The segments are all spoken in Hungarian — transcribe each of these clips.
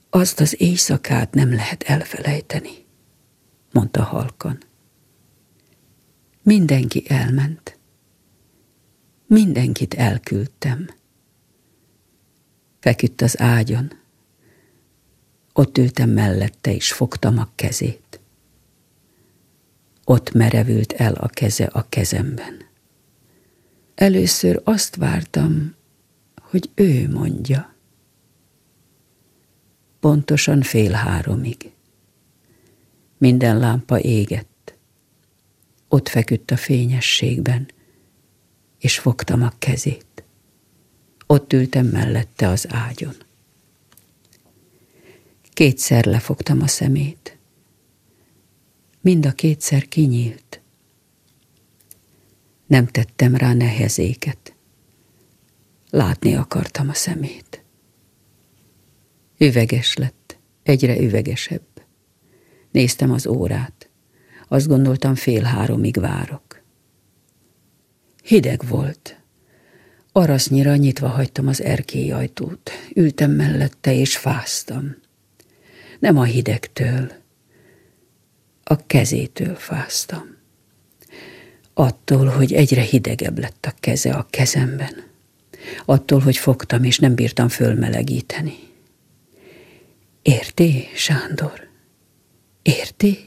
Azt az éjszakát nem lehet elfelejteni, mondta halkan. Mindenki elment. Mindenkit elküldtem. Feküdt az ágyon. Ott ültem mellette, és fogtam a kezét. Ott merevült el a keze a kezemben. Először azt vártam, hogy ő mondja. Pontosan 2:30. Minden lámpa égett. Ott feküdt a fényességben, és fogtam a kezét. Ott ültem mellette az ágyon. 2-szer lefogtam a szemét. Mind a 2-szer kinyílt. Nem tettem rá nehezéket. Látni akartam a szemét. Üveges lett, egyre üvegesebb. Néztem az órát. Azt gondoltam, 2:30 várok. Hideg volt. Arasznyira nyitva hagytam az erkélyajtót. Ültem mellette, és fáztam. Nem a hidegtől, a kezétől fáztam. Attól, hogy egyre hidegebb lett a keze a kezemben. Attól, hogy fogtam, és nem bírtam fölmelegíteni. Érti, Sándor? Érti?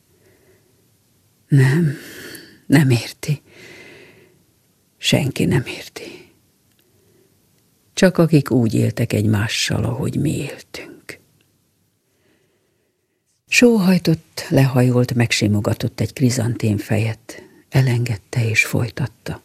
Nem érti. Senki nem érti. Csak akik úgy éltek egymással, ahogy mi éltünk. Sóhajtott, lehajolt, megsimogatott egy krizantém fejet, elengedte és folytatta.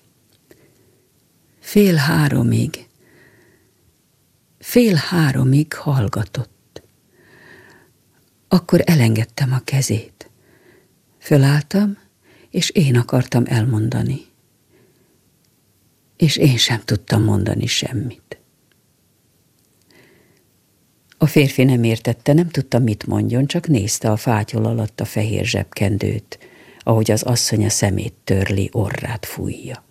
2:30 hallgatott. Akkor elengedtem a kezét. Fölálltam, és én akartam elmondani. És én sem tudtam mondani semmit. A férfi nem értette, nem tudta, mit mondjon, csak nézte a fátyol alatt a fehér zsebkendőt, ahogy az asszony a szemét törli, orrát fújja.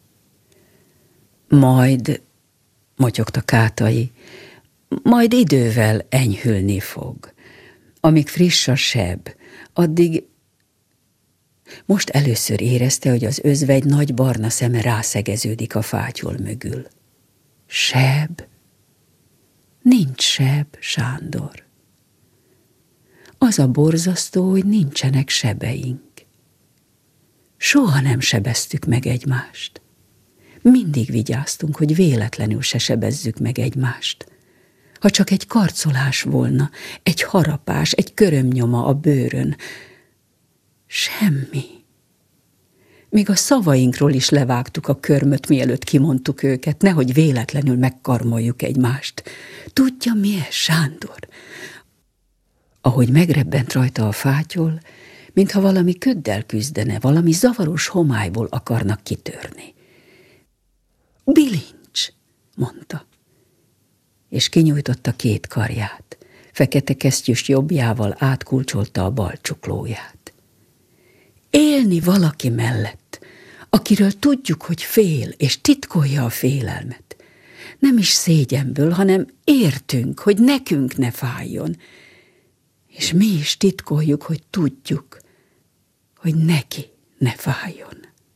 Majd, motyogta Kátai, majd idővel enyhülni fog. Amíg friss a seb, addig... Most először érezte, hogy az özvegy nagy barna szeme rászegeződik a fátyol mögül. Seb? Nincs seb, Sándor. Az a borzasztó, hogy nincsenek sebeink. Soha nem sebeztük meg egymást. Mindig vigyáztunk, hogy véletlenül se sebezzük meg egymást. Ha csak egy karcolás volna, egy harapás, egy körömnyoma a bőrön. Semmi. Még a szavainkról is levágtuk a körmöt, mielőtt kimondtuk őket, nehogy véletlenül megkarmoljuk egymást. Tudja, mi ez, Sándor? Ahogy megrebbent rajta a fátyol, mintha valami köddel küzdene, valami zavaros homályból akarnak kitörni. Bilincs, mondta, és kinyújtotta 2 karját. Fekete kesztyűs jobbjával átkulcsolta a bal csuklóját. Élni valaki mellett, akiről tudjuk, hogy fél, és titkolja a félelmet. Nem is szégyenből, hanem értünk, hogy nekünk ne fájjon. És mi is titkoljuk, hogy tudjuk, hogy neki ne fájjon.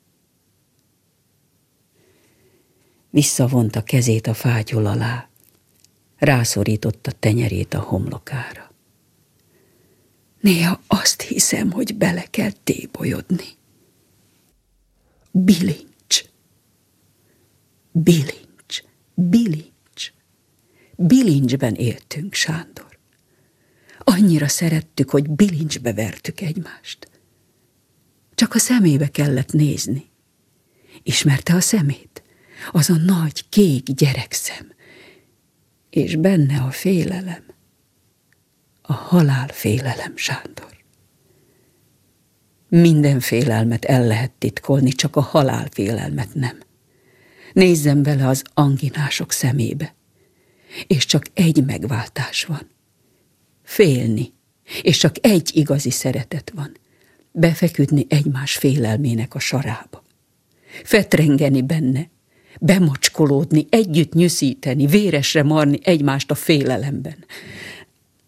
Visszavonta kezét a fátyol alá, rászorította tenyerét a homlokára. Néha azt hiszem, hogy bele kell tébolyodni. Bilincs. Bilincs. Bilincs. Bilincsben éltünk, Sándor. Annyira szerettük, hogy bilincsbe vertük egymást. Csak a szemébe kellett nézni. Ismerte a szemét? Az a nagy, kék gyerekszem. És benne a félelem. A halálfélelem, Sándor. Minden félelmet el lehet titkolni, csak a halálfélelmet nem. Nézzem bele az anginások szemébe, és csak egy megváltás van. Félni, és csak egy igazi szeretet van. Befeküdni egymás félelmének a sarába. Fetrengeni benne, bemocskolódni, együtt nyüszíteni, véresre marni egymást a félelemben.